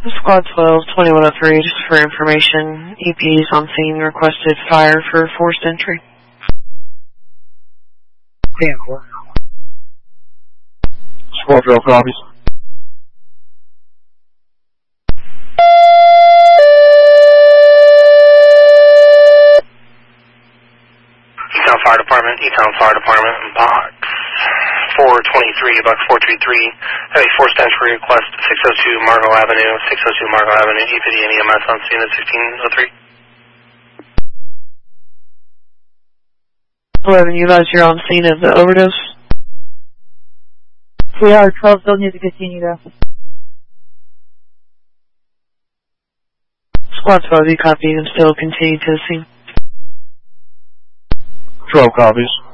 Squad 12, 2103, just for information. EPs on scene requested fire for forced entry. 10-4. Squad 12 copies. Eton Fire Department, box 423, box 423. Have a forced entry request, 602 Margot Avenue, EPD and EMS on scene at 1603. 11, you guys, you're on scene of the overdose? We are. 12 still need to continue though. Squad 12, you copy and still continue to the scene. 12 copies.